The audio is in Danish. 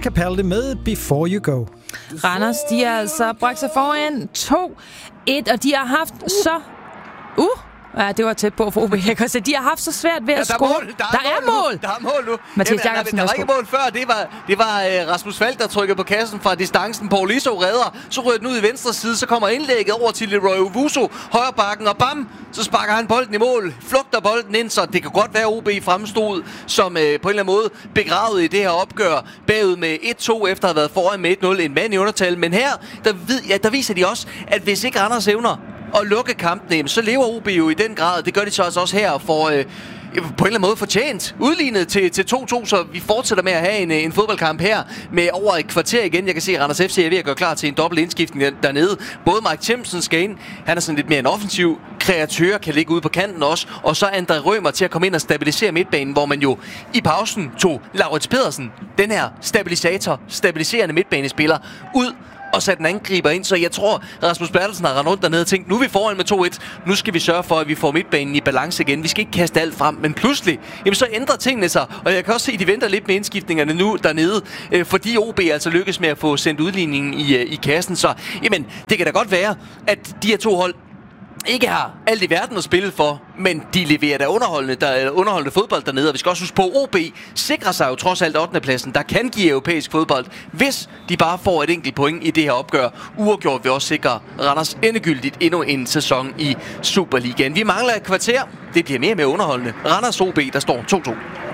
Capaldi med Before You Go. Randers, de har altså bragt sig foran 2-1, og de har haft så... Ja, det var tæt på for OB. Jeg kan se, de har haft så svært ved at score. Der er mål! Der er mål nu. Mathias Jacobsen, der var ikke mål før. Det var Rasmus Falk, der trykkede på kassen fra distancen. Paul Iso redder. Så ryger den ud i venstre side. Så kommer indlægget over til Leroy Owusu. Højre bakken, og bam! Så sparker han bolden i mål. Flugter bolden ind, så det kan godt være, OB fremstod som på en eller anden måde begravet i det her opgør. Bagud med 1-2 efter at have været foran med 1-0. En mand i undertal. Men her, der viser de også, at hvis ikke Randers evner og lukke kampene, så lever OB jo i den grad. Det gør de så også her for på en eller anden måde fortjent. Udlignet til 2-2, så vi fortsætter med at have en fodboldkamp her med over et kvarter igen. Jeg kan se, at Randers FC er ved at gøre klar til en dobbelt indskiftning dernede. Både Mike Thiemsen skal ind. Han er sådan lidt mere en offensiv kreatør, kan ligge ude på kanten også. Og så André Rømer til at komme ind og stabilisere midtbanen, hvor man jo i pausen tog Laurits Pedersen, den her stabiliserende midtbanespiller, ud og satte en angriber ind, så jeg tror, Rasmus Bertelsen har rendt rundt dernede og tænkt, nu er vi foran med 2-1, nu skal vi sørge for, at vi får midtbanen i balance igen. Vi skal ikke kaste alt frem, men pludselig, jamen så ændrer tingene sig, og jeg kan også se, at de venter lidt med indskiftningerne nu dernede, fordi OB altså lykkes med at få sendt udligningen i kassen, så jamen, det kan da godt være, at de her to hold ikke har alt i verden at spille for, men de leverer da underholdende fodbold dernede, og vi skal også huske på, OB sikrer sig jo trods alt 8. pladsen, der kan give europæisk fodbold, hvis de bare får et enkelt point i det her opgør. Uafgjort vil også sikre Randers endegyldigt endnu en sæson i Superligaen. Vi mangler et kvarter. Det bliver mere og mere underholdende. Randers OB, der står 2-2.